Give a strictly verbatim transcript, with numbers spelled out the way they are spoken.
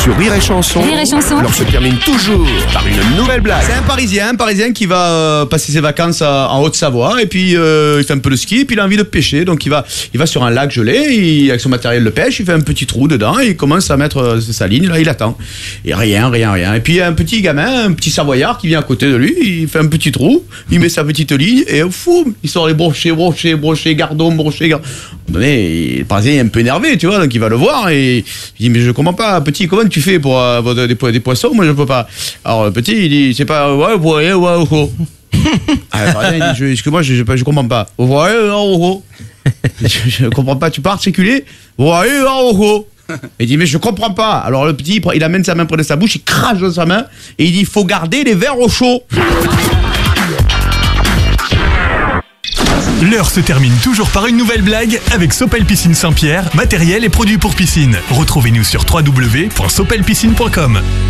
Sur Rire et Chanson, Rire et Chanson. l'on se termine toujours par une nouvelle blague. C'est un Parisien, un Parisien qui va euh, passer ses vacances à- en Haute-Savoie et puis euh, il fait un peu de ski et puis il a envie de pêcher. Donc il va, il va sur un lac gelé, il- avec son matériel de pêche, il fait un petit trou dedans et il commence à mettre euh, sa ligne, là il attend. Et rien, rien, rien. Et puis il y a un petit gamin, un petit Savoyard qui vient à côté de lui, il fait un petit trou, il met sa petite ligne et fou, il sort les brochets, brochets, brochets, gardons, brochets, gardons. À un moment donné, le Parisien est un peu énervé, tu vois, donc il va le voir et il dit mais je comprends pas, petit, comment tu fais pour euh, avoir des, po- des poissons, moi je peux pas. Alors le petit il dit c'est pas ouais ouais ouais ouais ouais. Ah, le Parisien, il dit je, excuse-moi je, je, je comprends pas. Ouais ouais ouais. Je, je comprends pas, tu peux articuler. Ouais ouais ouais. Il dit mais je comprends pas. Alors le petit il prend- il amène sa main près de sa bouche, il crache dans sa main et il dit faut garder les verres au chaud. L'heure se termine toujours par une nouvelle blague avec Sopel Piscine Saint-Pierre, matériel et produits pour piscine. Retrouvez-nous sur w w w point sopel piscine point com.